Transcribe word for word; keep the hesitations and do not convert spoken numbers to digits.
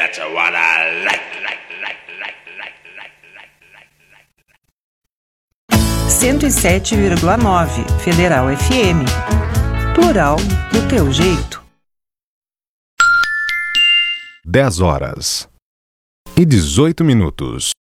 that's what I like, like, like, like, like, like, like, like. cento e sete vírgula nove Federal F M. Plural do teu jeito. dez horas e dezoito minutos.